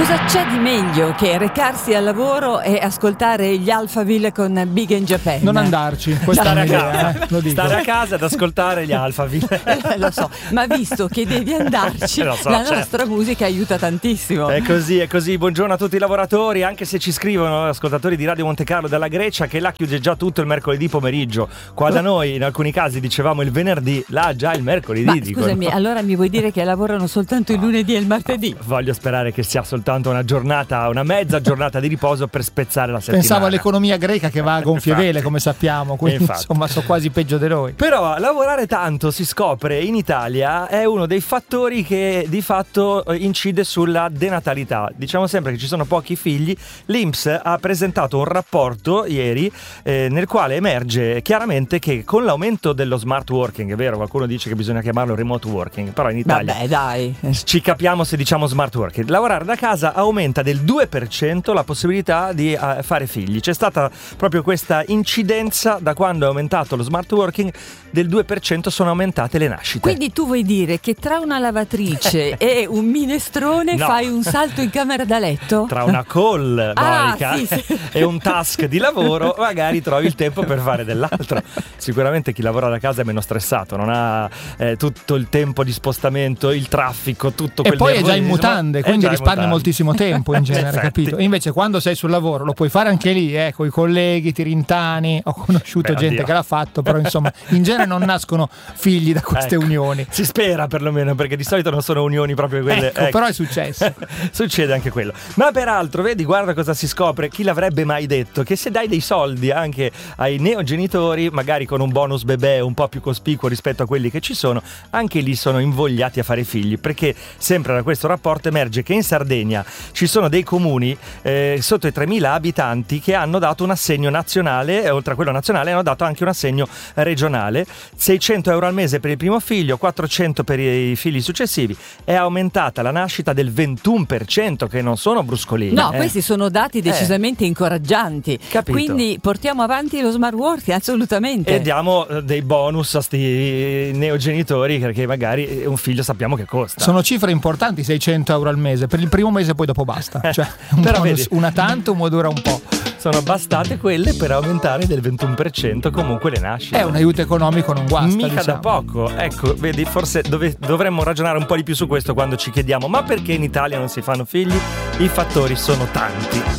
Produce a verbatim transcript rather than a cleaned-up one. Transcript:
Cosa c'è di meglio che recarsi al lavoro e ascoltare gli Alphaville con Big in Japan? Non andarci, questa Stare è a un'idea, casa, eh, lo dico. stare a casa ad ascoltare gli Alphaville. Eh, lo so, ma visto che devi andarci, Lo so, la certo. nostra musica aiuta tantissimo. È così, è così. Buongiorno a tutti i lavoratori, anche se ci scrivono ascoltatori di Radio Monte Carlo dalla Grecia che là chiude già tutto il mercoledì pomeriggio. Qua da noi in alcuni casi dicevamo il venerdì, là già il mercoledì. Ma dicono. scusami, allora mi vuoi dire che lavorano soltanto il lunedì e il martedì? Voglio sperare che sia soltanto una giornata, una mezza giornata di riposo per spezzare la settimana. Pensavo all'economia greca che va a gonfie Infatti. vele, come sappiamo, quindi Infatti. insomma sono quasi peggio di noi. Però lavorare tanto, si scopre, in Italia è uno dei fattori che di fatto incide sulla denatalità. Diciamo sempre che ci sono pochi figli. L'I N P S ha presentato un rapporto ieri eh, nel quale emerge chiaramente che con l'aumento dello smart working, è vero, qualcuno dice che bisogna chiamarlo remote working, però in Italia Vabbè, dai. ci capiamo se diciamo smart working. Lavorare da casa aumenta del due per cento la possibilità di uh, fare figli. C'è stata proprio questa incidenza da quando è aumentato lo smart working, del due per cento sono aumentate le nascite. Quindi tu vuoi dire che tra una lavatrice e un minestrone No. fai un salto in camera da letto? Tra una call, Ah, Monica, sì, sì. e un task di lavoro magari trovi il tempo per fare dell'altro. Sicuramente chi lavora da casa è meno stressato, non ha eh, tutto il tempo di spostamento, il traffico, tutto quel E poi è già in nervosismo. mutande, È quindi già in risparmia mutande. moltissimo tempo in genere, Infatti. capito? E invece quando sei sul lavoro lo puoi fare anche lì, eh, con i colleghi, ti rintani. Ho conosciuto Beh, gente oddio. che l'ha fatto, però insomma in genere non nascono figli da queste Ecco. unioni. Si spera perlomeno, perché di solito non sono unioni proprio quelle. Ecco, però è successo. Succede anche quello. Ma peraltro, vedi, guarda cosa si scopre. Chi l'avrebbe mai detto? Che se dai dei soldi anche ai neogenitori, magari con un bonus bebè un po' più cospicuo rispetto a quelli che ci sono, anche lì sono invogliati a fare figli. Perché sempre da questo rapporto emerge che in Sardegna ci sono dei comuni eh, sotto i tremila abitanti che hanno dato un assegno nazionale, e oltre a quello nazionale hanno dato anche un assegno regionale. seicento euro al mese per il primo figlio, quattrocento per i figli successivi. È aumentata la nascita del ventuno per cento, che non sono bruscolini. No, eh. questi sono dati decisamente incoraggianti. Capito. Quindi portiamo avanti lo smart working, assolutamente. E diamo eh, dei bonus a sti neogenitori, perché magari un figlio sappiamo che costa. Sono cifre importanti, seicento euro al mese. Per il primo mese poi dopo basta. Cioè, un Però bonus, vedi. una tantum o dura un po'. Sono bastate quelle per aumentare del ventuno per cento comunque le nascite. È un aiuto economico, non guasta. Mica diciamo. da poco. Ecco, vedi, forse dove, dovremmo ragionare un po' di più su questo quando ci chiediamo: ma perché in Italia non si fanno figli? I fattori sono tanti.